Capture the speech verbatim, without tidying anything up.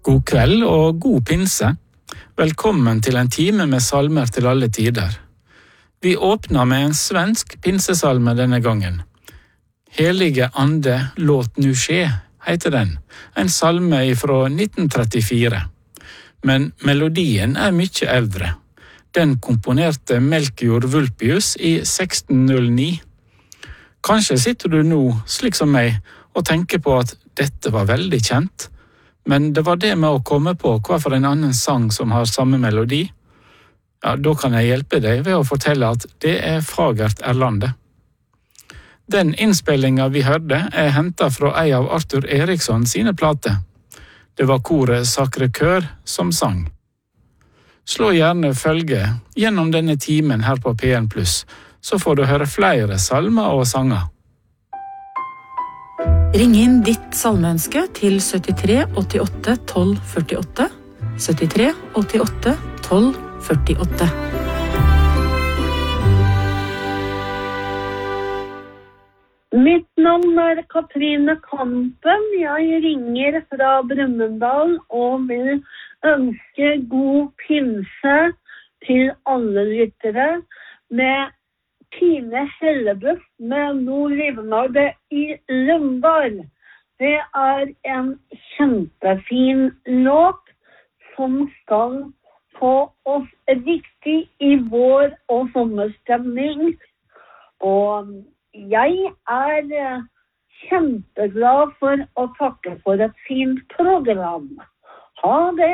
God kveld og god pinse. Velkommen til en time med salmer til alle tider. Vi åpner med en svensk pinsesalme denne gangen. Helige ande, låt nu skje, heter den. En salme fra nitten trettifire. Men melodien er mye eldre. Den komponerte Melchior Vulpius i seksten null ni. Kanskje sitter du nå, slik som meg, og tenker på at dette var veldig kjent, men det var det med å komme på hva for en annen sang som har samme melodi. Ja, da kan jeg hjelpe deg ved å fortelle at det er Fagert Erlande. Den innspillingen vi hørte er hentet fra en av Arthur Eriksson sine plater. Det var koret Sacré Coeur som sang. Slå gjerne følge gjennom denne timen her på P en pluss, så får du høre flere salmer og sanger. Ring inn ditt salmeønske til syttitre åttiåtte tolv førtiåtte, syttitre åttiåtte tolv førtiåtte. Mitt navn er Katrine Kampen. Jeg ringer fra Brumunddal og vil ønske god pinse til alle lyttere med Tine Hellebuss med Nå livner det i Lyngdal. Det er en kjempefin låt som skal få oss riktig i vår- og sommerstemning. Og jeg er kjempeglad for å takke for et fint program. Ha det!